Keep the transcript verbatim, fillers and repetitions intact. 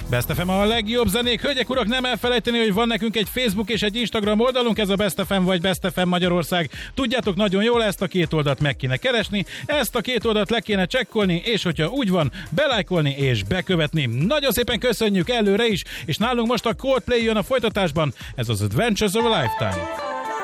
Best ef em a legjobb zenék. Hölgyek, urak, nem elfelejteni, hogy van nekünk egy Facebook és egy Instagram oldalunk, ez a Best ef em vagy Best ef em Magyarország. Tudjátok nagyon jól, ezt a két oldalt meg kéne keresni, ezt a két oldalt le kéne csekkolni, és hogyha úgy van, belájkolni és bekövetni. Nagyon szépen köszönjük előre is, és nálunk most a Coldplay jön a folytatásban, ez az Adventures of a Lifetime.